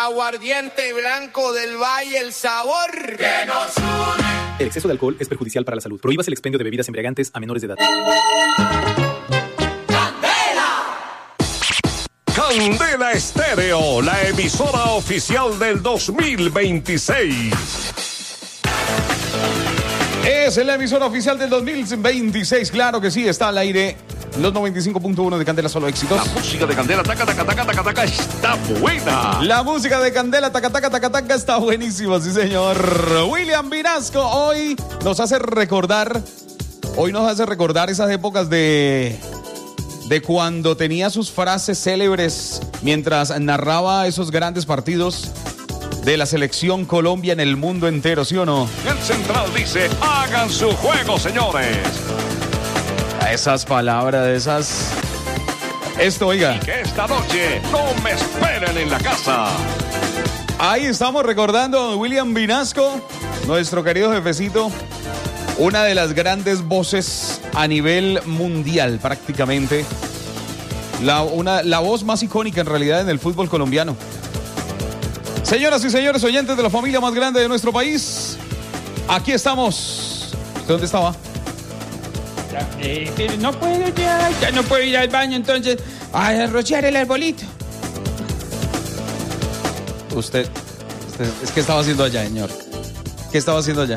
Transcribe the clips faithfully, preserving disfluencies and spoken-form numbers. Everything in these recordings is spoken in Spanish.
Aguardiente blanco del Valle, el sabor que nos une. El exceso de alcohol es perjudicial para la salud. Prohíbas el expendio de bebidas embriagantes a menores de edad. Candela Estéreo, la emisora oficial del dos mil veintiséis. Es la emisora oficial del dos mil veintiséis, claro que sí, está al aire. Los noventa y cinco punto uno de Candela, solo éxitos. La música de Candela, taca, taca, taca, taca, taca, está buena. La música de Candela, taca, taca, taca, taca, está buenísima, sí señor. William Vinasco hoy nos hace recordar, hoy nos hace recordar esas épocas de, de cuando tenía sus frases célebres mientras narraba esos grandes partidos de la selección Colombia en el mundo entero, ¿sí o no? El central dice, hagan su juego, señores. Esas palabras, esas... Esto, oiga. Y que esta noche no me esperen en la casa. Ahí estamos recordando a William Vinasco, nuestro querido jefecito, una de las grandes voces a nivel mundial prácticamente. La, una, la voz más icónica en realidad en el fútbol colombiano. Señoras y señores oyentes de la familia más grande de nuestro país, aquí estamos. ¿Dónde estaba? Ya, eh, pero no puedo ya, ya no puedo ir al baño entonces a derrochar el arbolito. Usted, usted, es que estaba haciendo allá, señor. ¿Qué estaba haciendo allá?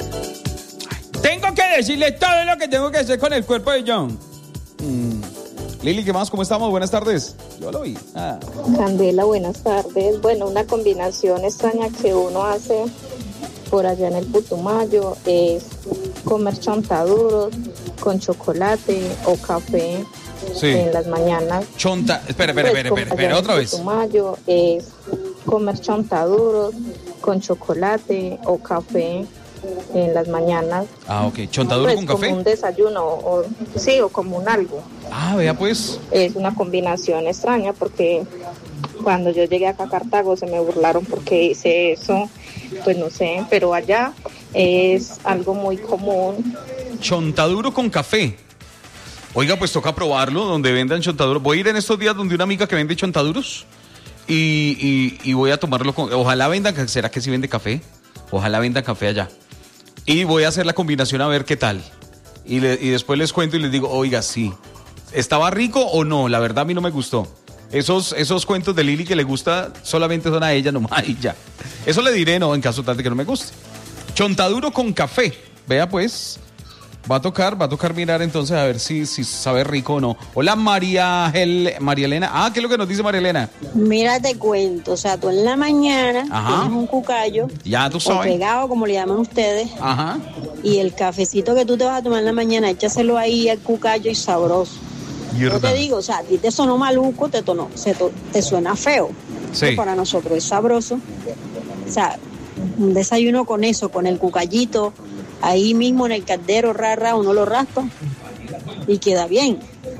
Tengo que decirle todo lo que tengo que hacer con el cuerpo de John. Mm. Lili, ¿qué más? ¿Cómo estamos? Buenas tardes. Yo lo vi. Ah. Candela, buenas tardes. Bueno, una combinación extraña que uno hace por allá en el Putumayo es comer chontaduros con chocolate o café sí. en las mañanas. Chonta, espera, espera, espera, espera, espera, otra vez. Putumayo es comer chontaduros con chocolate o café en las mañanas. Ah, ok. ¿Chontaduro pues con café? Como un desayuno, o, sí, o como un algo. Ah, vea pues. Es una combinación extraña porque cuando yo llegué acá a Cartago se me burlaron porque hice eso, pues no sé, pero allá es algo muy común. Chontaduro con café. Oiga, pues toca probarlo donde vendan chontaduros. Voy a ir en estos días donde una amiga que vende chontaduros y, y, y voy a tomarlo con... Ojalá vendan, ¿será que sí vende café? Ojalá vendan café allá. Y voy a hacer la combinación a ver qué tal. Y, le, y después les cuento y les digo, oiga, sí. ¿Estaba rico o no? La verdad a mí no me gustó. Esos, esos cuentos de Lili que le gusta solamente son a ella nomás y ya. Eso le diré, no, en caso tal de que no me guste. Chontaduro con café. Vea pues. Va a tocar, va a tocar mirar entonces a ver si, si sabe rico o no. Hola María, Gel, María Elena. Ah, ¿qué es lo que nos dice María Elena? Mira, te cuento, o sea, tú en la mañana Ajá. tienes un cucayo. Ya tú sabes. O pegado, como le llaman ustedes. Ajá. Y el cafecito que tú te vas a tomar en la mañana, échaselo ahí al cucayo y sabroso. Yo te digo, o sea, a ti te sonó maluco, te, tonó, se to, te suena feo. Sí. Pero para nosotros es sabroso. O sea, un desayuno con eso, con el cucayito. Ahí mismo en el caldero, rara, uno lo raspa y queda bien.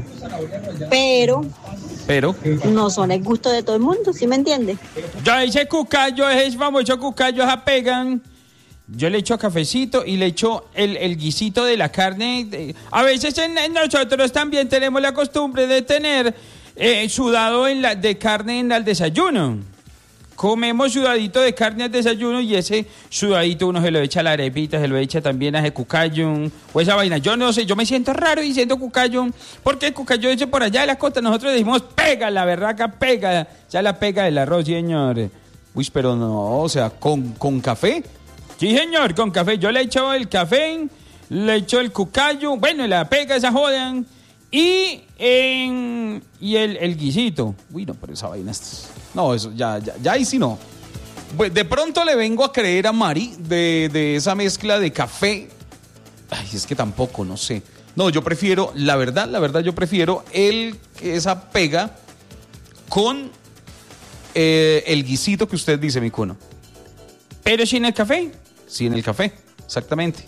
Pero, pero no son el gusto de todo el mundo, ¿sí me entiendes? Yo ese cucayo, ese famoso cucayo, se pegan. Yo le echo cafecito y le echo el, el guisito de la carne. A veces en, en nosotros también tenemos la costumbre de tener eh, sudado en la, de carne en el desayuno. Comemos sudadito de carne al desayuno y ese sudadito uno se lo echa a la arepita, se lo echa también a ese cucayo o esa vaina. Yo no sé, yo me siento raro diciendo cucayo, porque el cucayo ese por allá de la costa, nosotros decimos pega, la berraca pega, ya la pega del arroz, señor. Uy, pero no, o sea, ¿con, con café? Sí, señor, con café. Yo le echo el café, le echo el cucayo, bueno, la pega esa jodan y, en, y el, el guisito. Uy, no, pero esa vaina es... No, eso ya, ya, ya ahí sí no. Pues de pronto le vengo a creer a Mari de, de esa mezcla de café. Ay, es que tampoco, no sé. No, yo prefiero, la verdad, la verdad, yo prefiero el, esa pega con eh, el guisito que usted dice, mi cuno. ¿Pero sin el café? Sin el café, exactamente.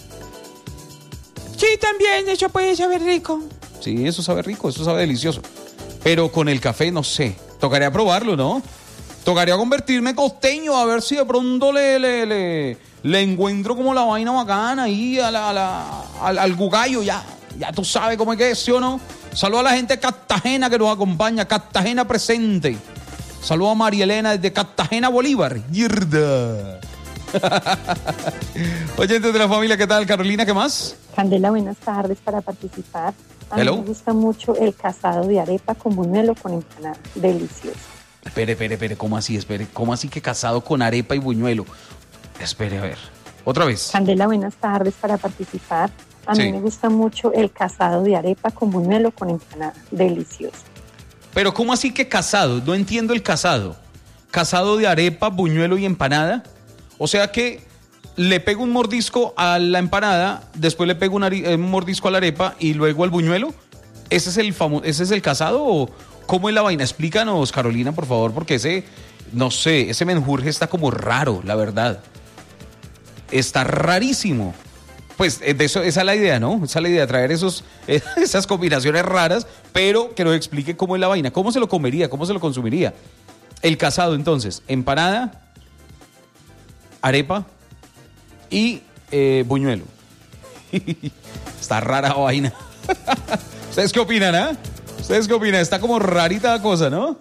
Sí, también, eso puede saber rico. Sí, eso sabe rico, eso sabe delicioso. Pero con el café, no sé. Tocaría probarlo, ¿no? Tocaría convertirme en costeño a ver si de pronto le, le, le, le encuentro como la vaina bacana ahí a la, a la, al, al gugallo. Ya, ya tú sabes cómo es que es, ¿sí o no? Saludos a la gente de Cartagena que nos acompaña. Cartagena presente. Saludo a María Elena desde Cartagena, Bolívar. ¡Yerda! Oyentes de la familia, ¿qué tal, Carolina? ¿Qué más? Candela, buenas tardes para participar. A Hello. mí me gusta mucho el casado de arepa con buñuelo con empanada. Delicioso. Espere, espere, espere, ¿cómo así? Espere, ¿cómo así que casado con arepa y buñuelo? Espere, a ver. Otra vez. Candela, buenas tardes para participar. A Sí. mí me gusta mucho el casado de arepa con buñuelo con empanada. Delicioso. Pero ¿cómo así que casado? No entiendo el casado. ¿Casado de arepa, buñuelo y empanada? O sea que le pego un mordisco a la empanada, después le pego un, ari- un mordisco a la arepa y luego al buñuelo. ¿Ese es el famo- ese es el casado o cómo es la vaina? Explícanos, Carolina, por favor, porque ese, no sé, ese menjurje está como raro, la verdad. Está rarísimo. Pues eh, de eso, esa es la idea, ¿no? Esa es la idea, traer esos, eh, esas combinaciones raras, pero que nos explique cómo es la vaina, cómo se lo comería, cómo se lo consumiría. El casado, entonces, empanada, arepa y eh, buñuelo. Está rara la vaina. ¿Ustedes qué opinan, ah? ¿Ustedes qué opinan? Está como rarita la cosa, ¿no?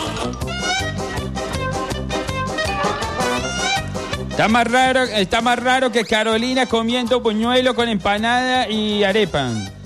Está más raro, está más raro que Carolina comiendo buñuelo con empanada y arepa.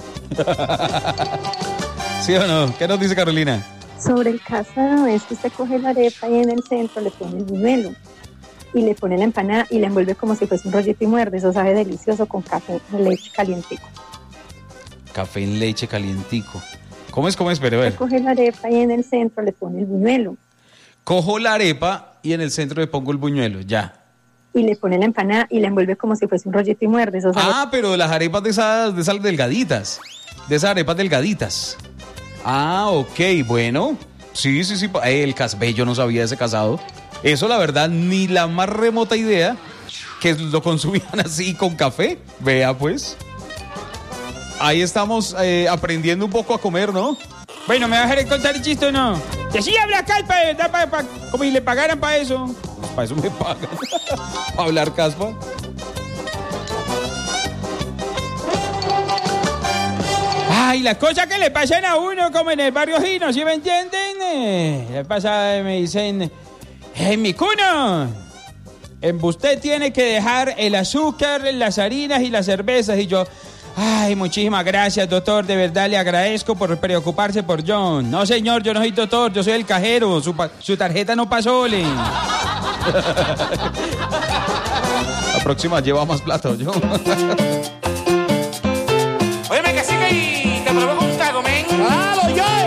¿Sí o no? ¿Qué nos dice Carolina? Sobre el casado es que usted coge la arepa y en el centro le pone el buñuelo. Y le pone la empanada y la envuelve como si fuese un rollito y muerde. Eso sabe delicioso con café, leche calientico. Café en leche calientico. ¿Cómo es? ¿Cómo es? Pero a ver. Usted coge la arepa y en el centro le pone el buñuelo. Cojo la arepa y en el centro le pongo el buñuelo, ya. Y le pone la empanada y la envuelve como si fuese un rollito y muerde. Eso sabe. Ah, pero las arepas de esas, de esas delgaditas. De esas arepas delgaditas. Ah, ok, bueno. Sí, sí, sí. Eh, el casbé, yo no sabía de ese casado. Eso, la verdad, ni la más remota idea que lo consumían así con café. Vea, pues. Ahí estamos eh, aprendiendo un poco a comer, ¿no? Bueno, ¿me vas a dejar contar el chiste o no? Que sí habla calpa, de verdad, pa, pa, como si le pagaran para eso. Para eso me pagan. Para hablar caspa. Ay, las cosas que le pasan a uno, como en el barrio Gino, ¿sí me entienden? Eh, le pasa, me dicen, ¡hey, mi cuno! Usted tiene que dejar el azúcar, las harinas y las cervezas. Y yo, ay, muchísimas gracias, doctor. De verdad le agradezco por preocuparse por John. No, señor, yo no soy doctor, yo soy el cajero. Su, pa- su tarjeta no pasó, le. La próxima lleva más plata, yo. Óyeme que sí que y te provoco un cago, men. ¡Claro, yo!